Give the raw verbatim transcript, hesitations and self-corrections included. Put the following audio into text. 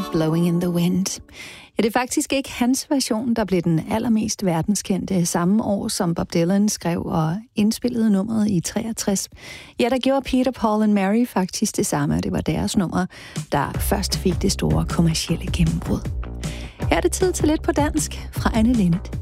Blowing in the Wind. Ja, det er faktisk ikke hans version, der blev den allermest verdenskendte samme år, som Bob Dylan skrev og indspillede nummeret i treogtres. Ja, der gjorde Peter, Paul and Mary faktisk det samme, og det var deres nummer, der først fik det store kommercielle gennembrud. Her er det tid til lidt på dansk fra Anne Lindt.